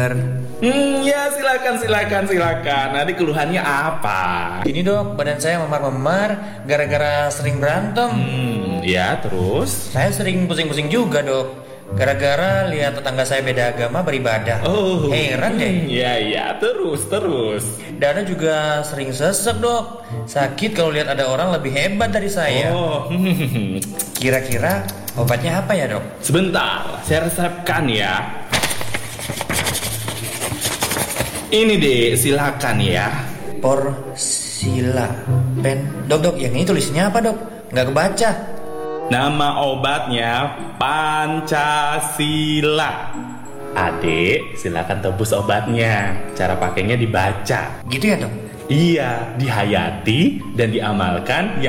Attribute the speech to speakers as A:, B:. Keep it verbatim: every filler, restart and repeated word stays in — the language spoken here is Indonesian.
A: dokter.
B: Hmm, ya silakan silakan silakan. Nanti keluhannya apa?
A: Ini dok, badan saya memar-memar gara-gara sering berantem.
B: Hmm, ya terus?
A: Saya sering pusing-pusing juga dok, gara-gara lihat tetangga saya beda agama beribadah.
B: Oh,
A: Heran deh.
B: Ya ya terus terus.
A: Dada juga sering sesek dok, sakit kalau lihat ada orang lebih hebat dari saya.
B: Oh,
A: Kira-kira obatnya apa ya dok?
B: sebentar, saya resepkan ya. Ini deh, silakan ya.
A: Porsila pen. Dok dok, yang ini tulisnya apa dok? Nggak kebaca.
B: Nama obatnya Pancasila. Adik, silakan tebus obatnya. Cara pakainya dibaca.
A: Gitu ya dok?
B: Iya, dihayati dan diamalkan.